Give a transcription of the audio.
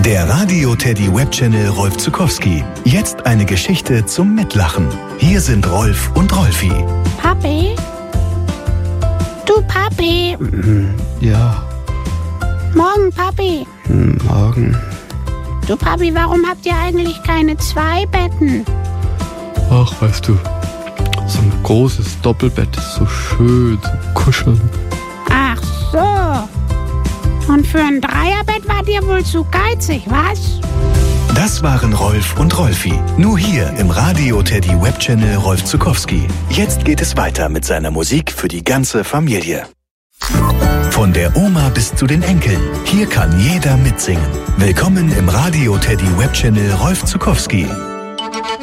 Der Radio-Teddy Webchannel Rolf Zuckowski. Jetzt eine Geschichte zum Mitlachen. Hier sind Rolf und Rolfi. Papi? Du Papi? Ja, Morgen, Papi. morgen. Du Papi, warum habt ihr eigentlich keine 2 Betten? Ach, weißt du, so ein großes Doppelbett ist so schön zum Kuscheln. Ach so. Und für ein Dreierbett wart ihr wohl zu geizig, was? Das waren Rolf und Rolfi. Nur hier im Radio-Teddy Webchannel Rolf Zuckowski. Jetzt geht es weiter mit seiner Musik für die ganze Familie. Von der Oma bis zu den Enkeln. Hier kann jeder mitsingen. Willkommen im Radio-Teddy Webchannel Rolf Zuckowski.